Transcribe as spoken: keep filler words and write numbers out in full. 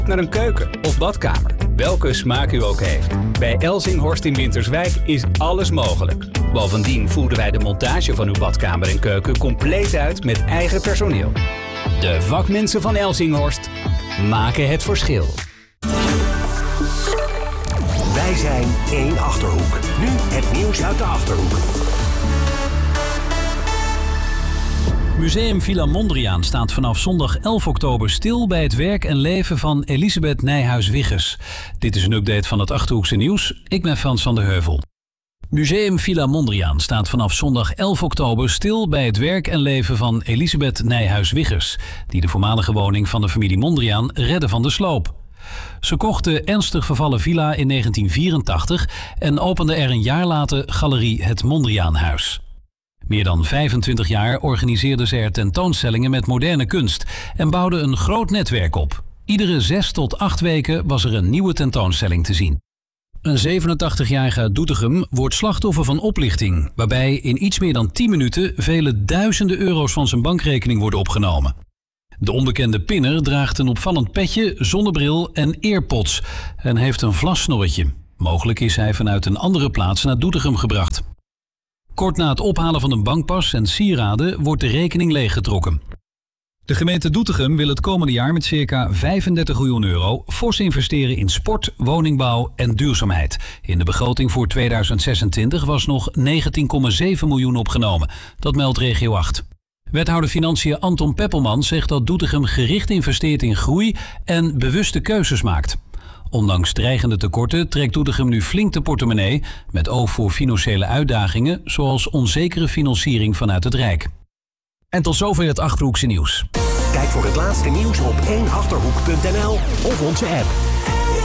naar een keuken of badkamer. Welke smaak u ook heeft. Bij Elzinghorst in Winterswijk is alles mogelijk. Bovendien voeren wij de montage van uw badkamer en keuken compleet uit met eigen personeel. De vakmensen van Elzinghorst maken het verschil. Wij zijn één Achterhoek. Nu het nieuws uit de Achterhoek. Museum Villa Mondriaan staat vanaf zondag elf oktober stil bij het werk en leven van Elisabeth Nijhuis-Wiggers. Dit is een update van het Achterhoekse nieuws. Ik ben Frans van der Heuvel. Museum Villa Mondriaan staat vanaf zondag elf oktober stil bij het werk en leven van Elisabeth Nijhuis-Wiggers, die de voormalige woning van de familie Mondriaan redde van de sloop. Ze kocht de ernstig vervallen villa in negentien vierentachtig en opende er een jaar later galerie Het Mondriaanhuis. Meer dan vijfentwintig jaar organiseerde ze er tentoonstellingen met moderne kunst en bouwde een groot netwerk op. Iedere zes tot acht weken was er een nieuwe tentoonstelling te zien. Een zevenentachtigjarige uit Doetinchem wordt slachtoffer van oplichting, waarbij in iets meer dan tien minuten vele duizenden euro's van zijn bankrekening worden opgenomen. De onbekende pinner draagt een opvallend petje, zonnebril en earpods en heeft een vlassnorretje. Mogelijk is hij vanuit een andere plaats naar Doetinchem gebracht. Kort na het ophalen van een bankpas en sieraden wordt de rekening leeggetrokken. De gemeente Doetinchem wil het komende jaar met circa vijfendertig miljoen euro fors investeren in sport, woningbouw en duurzaamheid. In de begroting voor tweeduizend zesentwintig was nog negentien komma zeven miljoen opgenomen. Dat meldt regio acht. Wethouder Financiën Anton Peppelman zegt dat Doetinchem gericht investeert in groei en bewuste keuzes maakt. Ondanks dreigende tekorten trekt Doetinchem nu flink de portemonnee met oog voor financiële uitdagingen zoals onzekere financiering vanuit het Rijk. En tot zover het Achterhoekse nieuws. Kijk voor het laatste nieuws op één achterhoek punt n l of onze app.